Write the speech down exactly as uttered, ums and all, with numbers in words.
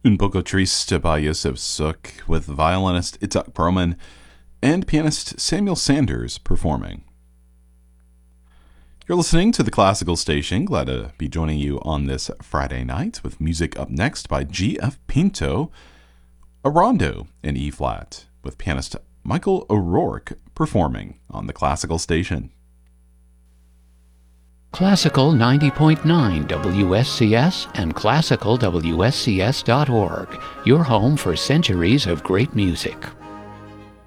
Un poco triste by Yosef Suk, with violinist Itzhak Perlman and pianist Samuel Sanders performing. You're listening to the Classical Station. Glad to be joining you on this Friday night with music up next by G F Pinto, a rondo in E-flat, with pianist Michael O'Rourke performing on the Classical Station. Classical ninety point nine W S C S and classical W S C S dot org, your home for centuries of great music.